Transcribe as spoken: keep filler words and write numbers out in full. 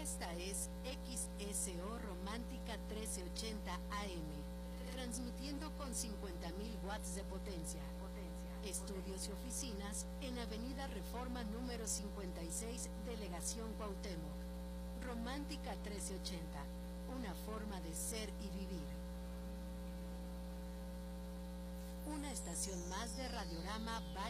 Esta es X S O Romántica trece ochenta A M, transmitiendo con cincuenta mil watts de potencia. Estudios y oficinas en Avenida Reforma número cincuenta y seis, Delegación Cuauhtémoc. Romántica trece ochenta, una forma de ser y vivir. Una estación más de Radiorama Valle